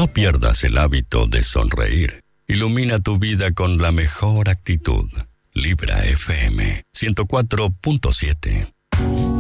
No pierdas el hábito de sonreír. Ilumina tu vida con la mejor actitud. Libra FM 104.7.